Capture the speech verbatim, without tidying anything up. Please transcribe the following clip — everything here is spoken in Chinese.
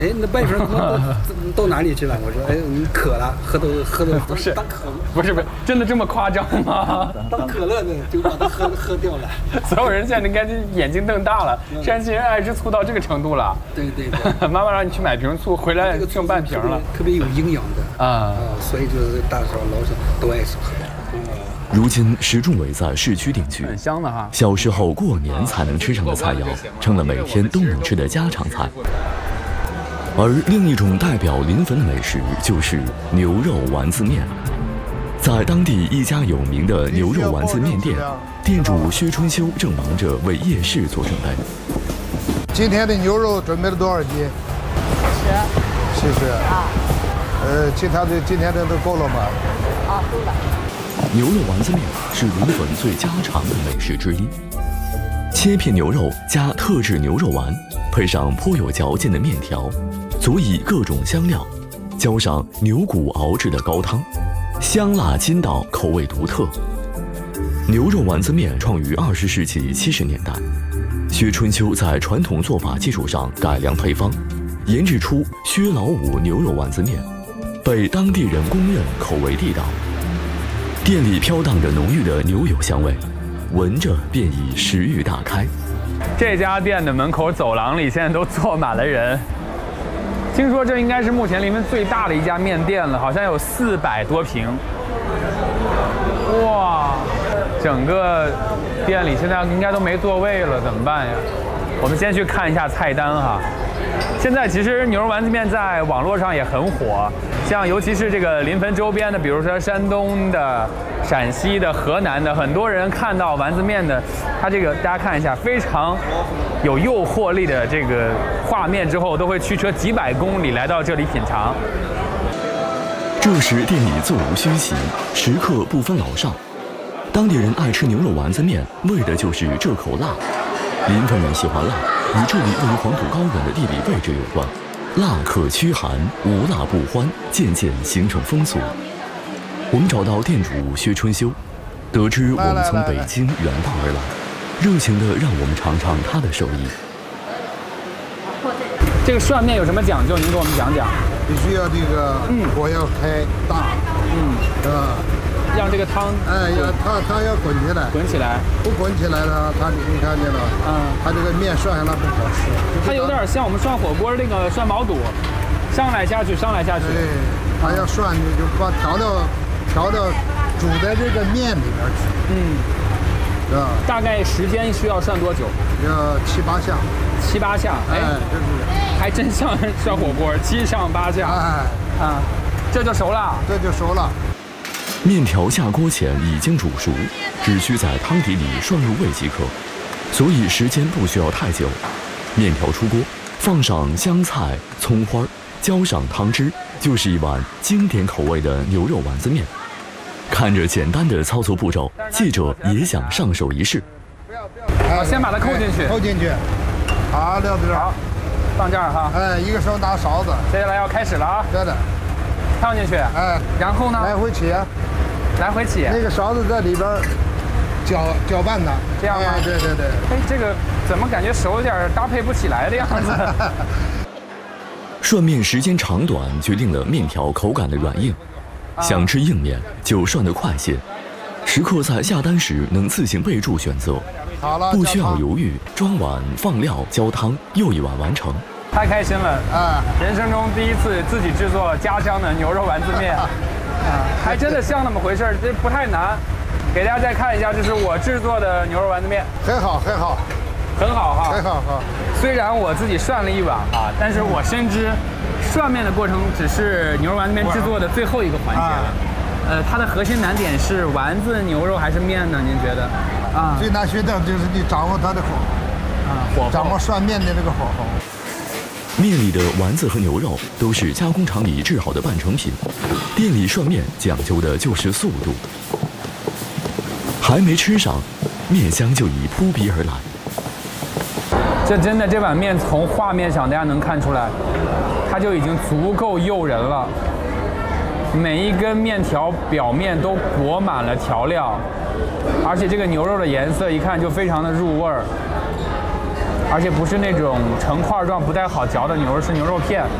哎，那外甥到到哪里去了？我说，哎，你渴了，喝都喝都不是当可乐， 不是不是，真的这么夸张吗？ 当可乐的就把它喝喝掉了。 所有人现在应该眼睛瞪大了，山西人爱吃醋到这个程度了。 对对对， 妈妈让你去买瓶醋，回来剩半瓶了， 特别有营养的啊， 所以就是大少老少都爱吃喝。 如今石柱伟在市区定居， 很香的哈。 小时候过年才能吃上的菜肴，成了每天都能吃的家常菜。而另一种代表临汾的美食就是牛肉丸子面。在当地一家有名的牛肉丸子面店，店主薛春秋正忙着为夜市做准备。 今天的牛肉准备了多少斤？十。七十。啊。呃，其他的今天的都够了吗？ 啊，够了。 牛肉丸子面是临汾最家常的美食之一。切片牛肉加特制牛肉丸，配上颇有嚼劲的面条，佐以各种香料，浇上牛骨熬制的高汤，香辣筋道，口味独特。牛肉丸子面创于二十世纪七十年代，薛春秋在传统做法基础上改良配方，研制出薛老五牛肉丸子面，被当地人公认口味地道。店里飘荡着浓郁的牛油香味，闻着便已食欲大开。 这家店的门口走廊里现在都坐满了人。听说这应该是目前临汾最大的一家面店了，好像有四百多平。哇，整个店里现在应该都没座位了，怎么办呀？我们先去看一下菜单哈。现在其实牛肉丸子面在网络上也很火，像尤其是这个临汾周边的，比如说山东的、陕西的、河南的，很多人看到丸子面的，它这个大家看一下，非常有诱惑力的这个画面之后，都会驱车几百公里来到这里品尝。 这时店里座无虚席，食客不分老少。当地人爱吃牛肉丸子面，为的就是这口辣。临汾人喜欢辣，与这里位于黄土高原的地理位置有关。辣可驱寒，无辣不欢，渐渐形成风俗。我们找到店主薛春秋，得知我们从北京远道而来，热情地让我们尝尝他的手艺。 这个涮面有什么讲究？您给我们讲讲。 必须要这个火要开大，嗯，是吧？ 让这个汤， 哎，要它它要滚起来， 滚起来， 不滚起来呢，它你看见了，嗯，它这个面涮下来不好吃。 它有点像我们涮火锅那个涮毛肚，上来下去，上来下去。 对，它要涮就就把调料调料煮在这个面里边去，嗯，是吧？ 大概时间需要涮多久？ 要七八下。 七八下，哎， 这是还真像涮火锅，七上八下，哎，啊，这就熟了， 这就熟了。 面条下锅前已经煮熟，只需在汤底里涮入味即可，所以时间不需要太久。面条出锅，放上香菜、葱花，浇上汤汁，就是一碗经典口味的牛肉丸子面。看着简单的操作步骤，记者也想上手一试。 好，先把它扣进去， 扣进去。好，撂在这儿，好， 放这儿哈。 哎，一个手拿勺子。 接下来要开始了啊。 对的。 放进去。哎，然后呢？ 来回起。 来回起。 那个勺子在里边搅搅拌它。 这样吗？ 哎，对对对。 哎，这个怎么感觉手有点搭配不起来的样子？ 涮面时间长短决定了面条口感的软硬。想吃硬面就涮得快些。食客在下单时能自行备注选择。 好了， 不需要犹豫，装碗放料浇汤，又一碗完成。 太开心了啊！人生中第一次自己制作家乡的牛肉丸子面，啊，还真的像那么回事儿，这不太难。给大家再看一下，这是我制作的牛肉丸子面， 很好，很好， 很好哈， 很好哈。 虽然我自己涮了一碗啊，但是我深知涮面的过程只是牛肉丸子面制作的最后一个环节了。呃，它的核心难点是丸子、牛肉还是面呢？您觉得？啊， 最难学的就是你掌握它的火候，啊，火候，掌握涮面的这个火候。 面里的丸子和牛肉都是加工厂里制好的半成品，店里涮面讲究的就是速度。还没吃上，面香就已扑鼻而来。 这真的，这碗面从画面上大家能看出来，它就已经足够诱人了。每一根面条表面都裹满了调料，而且这个牛肉的颜色一看就非常的入味儿。 而且不是那种成块状不太好嚼的牛肉，是牛肉片。